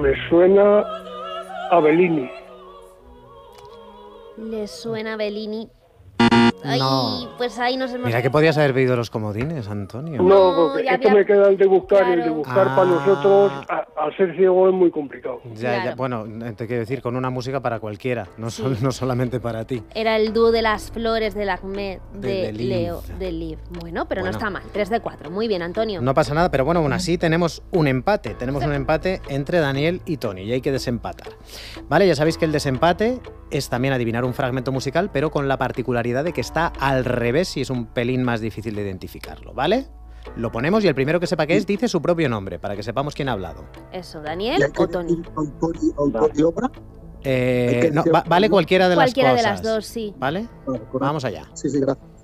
Me suena a Bellini. ¿Le suena a Bellini? Ay, No. pues ahí nos hemos... Mira que podías haber pedido los comodines, Antonio. No, porque ya es que había- me queda el de buscar, y el de Claro. buscar para nosotros, al ser ciego, es muy complicado. Ya, Claro. bueno, te quiero decir, con una música para cualquiera, no, Sí. no solamente para ti. Era el dúo de las flores del Acme de Liv. Leo de Liv. Bueno, pero Bueno. no está mal. 3 de 4. Muy bien, Antonio. No pasa nada, pero bueno, aún así tenemos un empate. Tenemos un empate entre Daniel y Tony y hay que desempatar. Vale, ya sabéis que el desempate es también adivinar un fragmento musical, pero con la particularidad de que está al revés y es un pelín más difícil de identificarlo, ¿vale? Lo ponemos y el primero que sepa qué es dice su propio nombre, para que sepamos quién ha hablado. Eso, ¿Y Daniel hay que o Tony. decir autor y obra? No, vale cualquiera de Cualquiera las de cosas. las dos, sí. ¿Vale? Vale, correcto. Vamos allá. Sí, gracias.